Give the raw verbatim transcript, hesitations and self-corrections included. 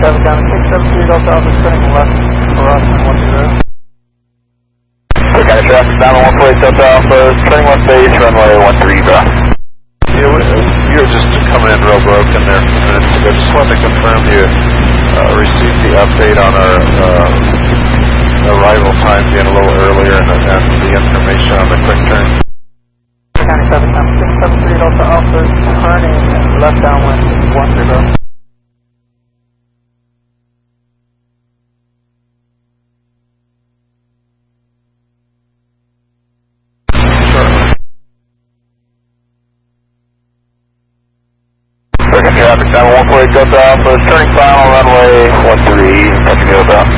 seven down six seven three Delta Alpha, turning left for us and one zero. Okay, kind of traffic, down on one four eight Delta Alpha, turning left base, runway one three, bro. Yeah, we, uh, you were just coming in real broken there a few minutes ago. Just wanted to confirm you uh, received the update on our uh, arrival time being a little earlier and, and the information on the quick turn. County seven down six seven three Delta Alpha, turning left downwind one zero. Okay, traffic, down one four eight Delta Alpha, turning final runway one three, touching Delta.